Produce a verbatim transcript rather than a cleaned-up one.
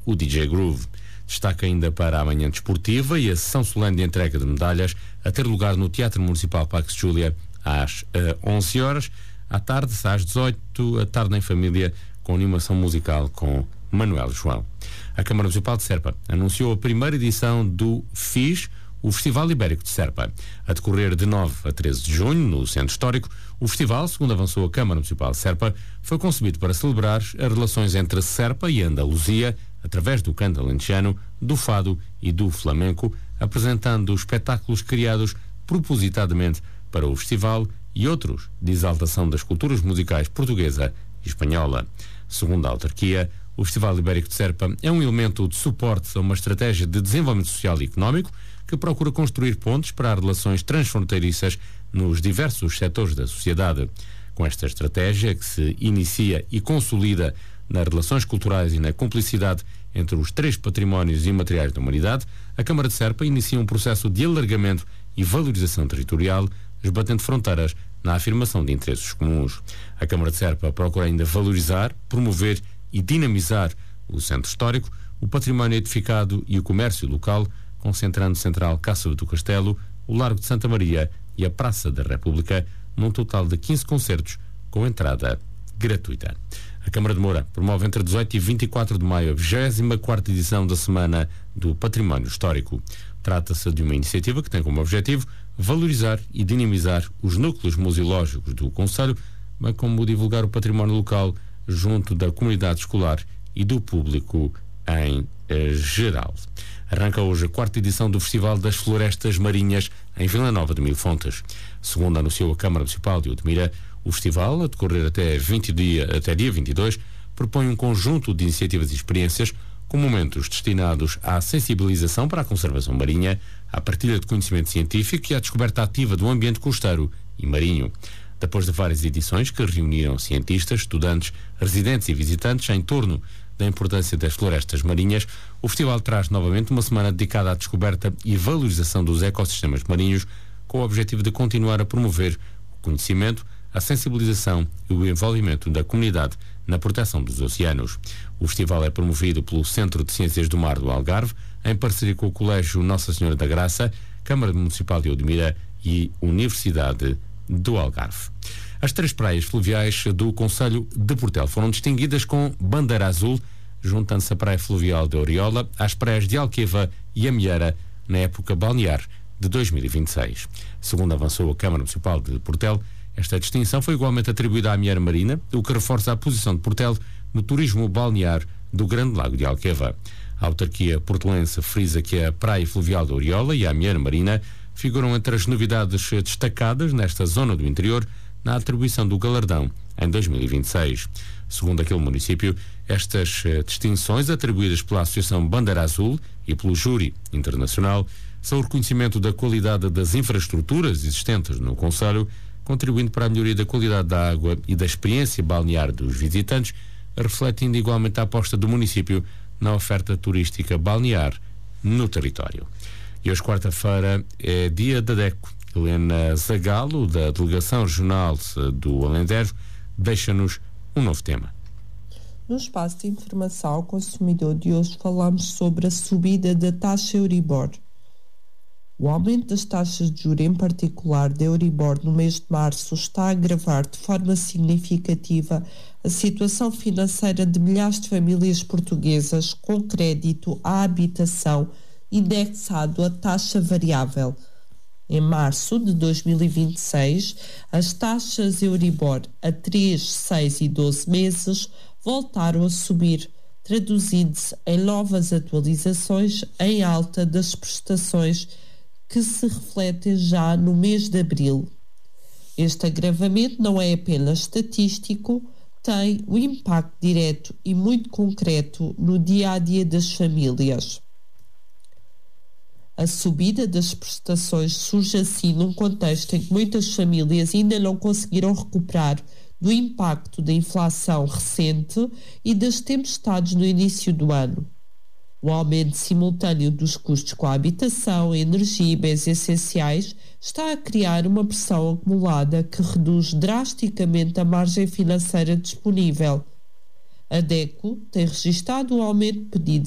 o D J Groove. Destaca ainda para a manhã desportiva e a sessão solene de entrega de medalhas a ter lugar no Teatro Municipal Pax Júlia às uh, onze horas, à tarde às dezoito, à tarde em família, com animação musical com Manuel João. A Câmara Municipal de Serpa anunciou a primeira edição do F I S, o Festival Ibérico de Serpa. A decorrer de nove a treze de junho, no Centro Histórico, o festival, segundo avançou a Câmara Municipal de Serpa, foi concebido para celebrar as relações entre Serpa e Andaluzia, através do canto alentejano, do fado e do flamenco, apresentando espetáculos criados propositadamente para o festival e outros de exaltação das culturas musicais portuguesa e espanhola. Segundo a autarquia, o Festival Ibérico de Serpa é um elemento de suporte a uma estratégia de desenvolvimento social e económico que procura construir pontes para as relações transfronteiriças nos diversos setores da sociedade. Com esta estratégia, que se inicia e consolida nas relações culturais e na cumplicidade entre os três patrimónios imateriais da humanidade, a Câmara de Serpa inicia um processo de alargamento e valorização territorial, esbatendo fronteiras na afirmação de interesses comuns. A Câmara de Serpa procura ainda valorizar, promover e dinamizar o centro histórico, o património edificado e o comércio local, concentrando Central Cássio do Castelo, o Largo de Santa Maria e a Praça da República, num total de quinze concertos com entrada gratuita. A Câmara de Moura promove entre dezoito e vinte e quatro de maio a vigésima quarta edição da Semana do Património Histórico. Trata-se de uma iniciativa que tem como objetivo valorizar e dinamizar os núcleos museológicos do concelho, bem como divulgar o património local junto da comunidade escolar e do público em eh, geral. Arranca hoje a quarta edição do Festival das Florestas Marinhas em Vila Nova de Mil Fontes. Segundo anunciou a Câmara Municipal de Odmira, o festival, a decorrer até, vinte dia, até dia vinte e dois, propõe um conjunto de iniciativas e experiências com momentos destinados à sensibilização para a conservação marinha, à partilha de conhecimento científico e à descoberta ativa do ambiente costeiro e marinho. Depois de várias edições que reuniram cientistas, estudantes, residentes e visitantes em torno da importância das florestas marinhas, o festival traz novamente uma semana dedicada à descoberta e valorização dos ecossistemas marinhos, com o objetivo de continuar a promover o conhecimento, a sensibilização e o envolvimento da comunidade na proteção dos oceanos. O festival é promovido pelo Centro de Ciências do Mar do Algarve, em parceria com o Colégio Nossa Senhora da Graça, Câmara Municipal de Odmira e Universidade do Algarve. As três praias fluviais do concelho de Portel foram distinguidas com bandeira azul, juntando-se a praia fluvial de Oriola às praias de Alqueva e Amieira na época balnear de dois mil e vinte e seis. Segundo avançou a Câmara Municipal de Portel, esta distinção foi igualmente atribuída à Amieira Marina, o que reforça a posição de Portel no turismo balnear do Grande Lago de Alqueva. A autarquia portelense frisa que a praia fluvial de Oriola e a Amieira Marina figuram entre as novidades destacadas nesta zona do interior na atribuição do galardão em dois mil e vinte e seis. Segundo aquele município, estas distinções atribuídas pela Associação Bandeira Azul e pelo Júri Internacional são o reconhecimento da qualidade das infraestruturas existentes no concelho, contribuindo para a melhoria da qualidade da água e da experiência balnear dos visitantes, refletindo igualmente a aposta do município na oferta turística balnear no território. E hoje, quarta-feira, é dia da DECO. Helena Zagalo, da Delegação Regional do Alentejo, deixa-nos um novo tema. No espaço de informação ao consumidor de hoje falamos sobre a subida da taxa Euribor. O aumento das taxas de juros, em particular da Euribor, no mês de março, está a agravar de forma significativa a situação financeira de milhares de famílias portuguesas com crédito à habitação indexado à taxa variável. Em março de dois mil e vinte e seis, as taxas Euribor a três, seis e doze meses voltaram a subir, traduzindo-se em novas atualizações em alta das prestações que se refletem já no mês de abril. Este agravamento não é apenas estatístico, tem um impacto direto e muito concreto no dia-a-dia das famílias. A subida das prestações surge assim num contexto em que muitas famílias ainda não conseguiram recuperar do impacto da inflação recente e das tempestades no início do ano. O aumento simultâneo dos custos com a habitação, energia e bens essenciais está a criar uma pressão acumulada que reduz drasticamente a margem financeira disponível. A DECO tem registrado um aumento de pedidos